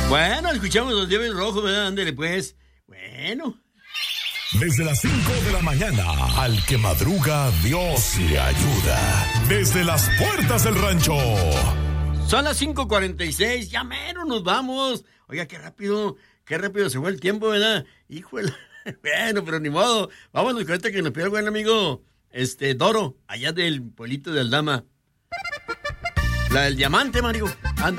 Bueno, escuchamos los Diablos Rojos, ¿verdad? Ándale, pues. Bueno. Desde las 5 de la mañana, al que madruga, Dios le ayuda. Desde las puertas del rancho. Son las 5:46, ya mero nos vamos. Oiga, qué rápido se fue el tiempo, ¿verdad? Híjole. Bueno, pero ni modo. Vámonos con esta que nos pidió el buen amigo Doro, allá del pueblito de Aldama. La del diamante, Mario. Anda.